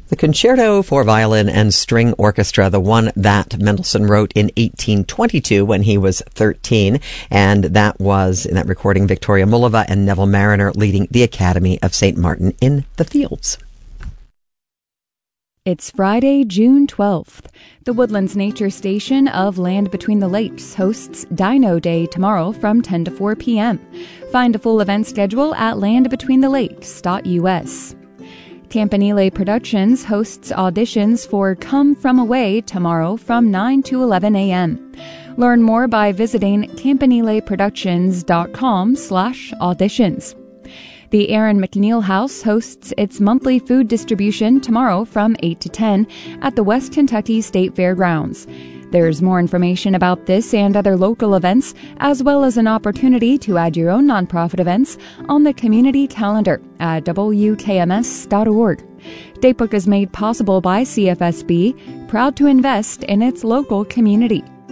The Concerto for Violin and String Orchestra, the one that Mendelssohn wrote in 1822 when he was 13. And that was, in that recording, Victoria Mullava and Neville Marriner leading the Academy of St. Martin in the Fields. It's Friday, June 12th. The Woodlands Nature Station of Land Between the Lakes hosts Dino Day tomorrow from 10 to 4 p.m. Find a full event schedule at landbetweenthelakes.us. Campanile Productions hosts auditions for Come From Away tomorrow from 9 to 11 a.m. Learn more by visiting campanileproductions.com/auditions. The Aaron McNeil House hosts its monthly food distribution tomorrow from 8 to 10 at the West Kentucky State Fairgrounds. There's more information about this and other local events, as well as an opportunity to add your own nonprofit events on the community calendar at wkms.org. Datebook is made possible by CFSB, proud to invest in its local community.